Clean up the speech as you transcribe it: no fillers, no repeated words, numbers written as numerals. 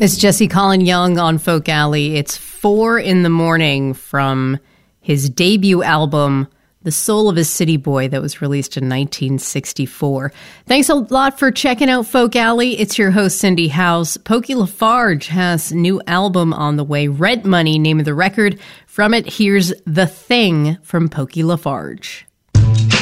It's Jesse Colin Young on Folk Alley. It's 4 a.m. from his debut album, The Soul of a City Boy, that was released in 1964. Thanks a lot for checking out Folk Alley. It's your host, Cindy House. Pokey LaFarge has a new album on the way, Rent Money, name of the record. From it, here's The Thing from Pokey LaFarge.